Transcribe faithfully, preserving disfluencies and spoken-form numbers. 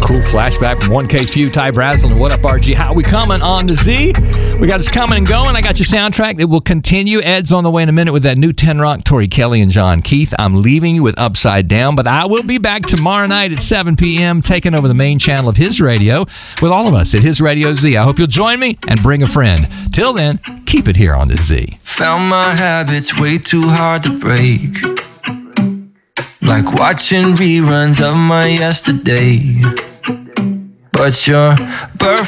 Cool flashback from one K Few, Ty Brazel, and What Up R G. How we coming on the Z? We got us coming and going. I got your soundtrack. It will continue. Ed's on the way in a minute with that new ten Rock, Tori Kelly and John Keith. I'm leaving you with Upside Down, but I will be back tomorrow night at seven p.m. taking over the main channel of His Radio with all of us at His Radio Z. I hope you'll join me and bring a friend. Till then, keep it here on the Z. Found my habits way too hard to break, like watching reruns of my yesterday. But your birth